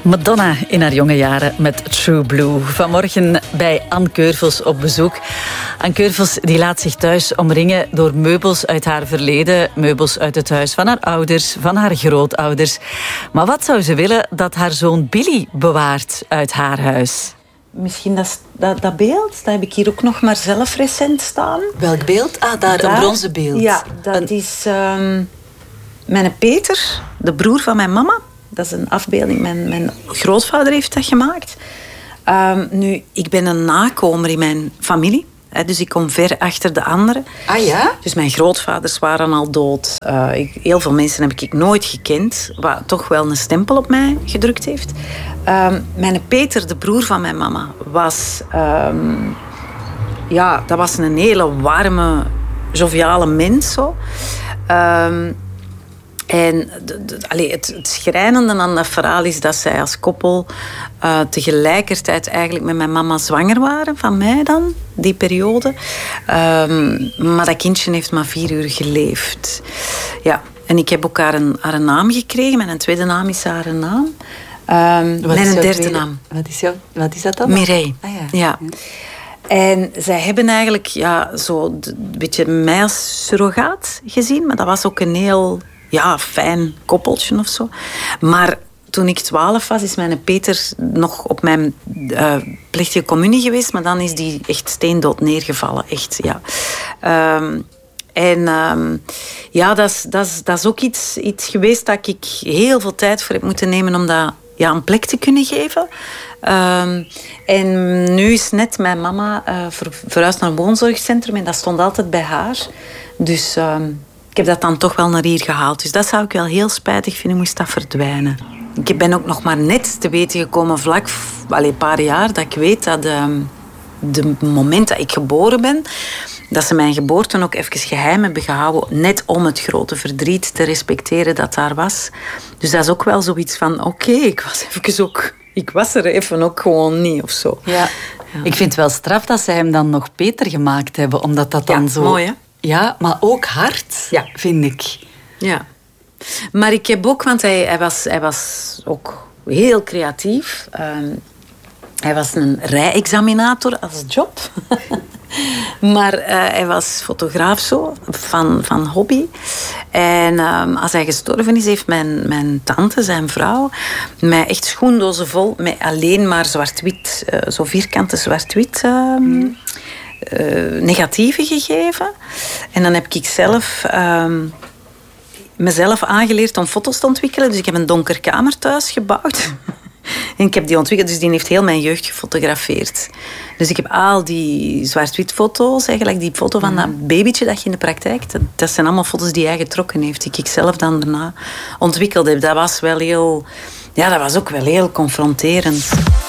Madonna in haar jonge jaren met True Blue. Vanmorgen bij Anne Keurvels op bezoek. Anne Keurvels die laat zich thuis omringen door meubels uit haar verleden. Meubels uit het huis van haar ouders, van haar grootouders. Maar wat zou ze willen dat haar zoon Billy bewaart uit haar huis? Misschien dat beeld, dat heb ik hier ook nog maar zelf recent staan. Welk beeld? Ah, daar, een bronzen beeld. Ja, dat is mijn Peter, de broer van mijn mama. Dat is een afbeelding. Mijn grootvader heeft dat gemaakt. Nu, ik ben een nakomer in mijn familie. Dus ik kom ver achter de anderen. Ah ja? Dus mijn grootvaders waren al dood. Heel veel mensen heb ik nooit gekend. Wat toch wel een stempel op mij gedrukt heeft. Mijn Peter, de broer van mijn mama, was... dat was een hele warme, joviale mens. Zo. En het schrijnende aan dat verhaal is dat zij als koppel tegelijkertijd eigenlijk met mijn mama zwanger waren, van mij dan, die periode. Maar dat kindje heeft maar 4 uur geleefd. Ja. En ik heb ook haar naam gekregen. Mijn tweede naam is haar naam. Mijn derde naam. Wat is dat dan? Mireille. Ah, ja. En zij hebben eigenlijk zo een beetje mij als surrogaat gezien. Maar dat was ook een heel... fijn koppeltje of zo. Maar toen ik 12 was, is mijn Peter nog op mijn plechtige communie geweest. Maar dan is die echt steendood neergevallen. Echt, ja. Dat is ook iets geweest dat ik heel veel tijd voor heb moeten nemen om dat een plek te kunnen geven. En nu is net mijn mama verhuisd naar een woonzorgcentrum en dat stond altijd bij haar. Dus... ik heb dat dan toch wel naar hier gehaald. Dus dat zou ik wel heel spijtig vinden, moest dat verdwijnen. Ik ben ook nog maar net te weten gekomen, een paar jaar, dat ik weet dat de moment dat ik geboren ben, dat ze mijn geboorte ook even geheim hebben gehouden, net om het grote verdriet te respecteren dat daar was. Dus dat is ook wel zoiets van, oké, ik was er even ook gewoon niet of zo. Ja. Ik vind het wel straf dat ze hem dan nog Peter gemaakt hebben, omdat dat dan zo... mooi hè? Ja, maar ook hard, vind ik. Ja. Maar ik heb ook, want hij was ook heel creatief. Hij was een rijexaminator als job. Maar hij was fotograaf zo, van hobby. En als hij gestorven is, heeft mijn tante, zijn vrouw, mij echt schoendozen vol met alleen maar zwart-wit, zo vierkante zwart-wit... negatieven gegeven. En dan heb ik zelf mezelf aangeleerd om foto's te ontwikkelen. Dus ik heb een donker kamer thuis gebouwd. En ik heb die ontwikkeld, dus die heeft heel mijn jeugd gefotografeerd. Dus ik heb al die zwart-wit foto's, eigenlijk die foto van dat babytje dat je in de praktijk... Dat zijn allemaal foto's die hij getrokken heeft, die ik zelf dan daarna ontwikkeld heb. Dat was wel heel... Ja, dat was ook wel heel confronterend.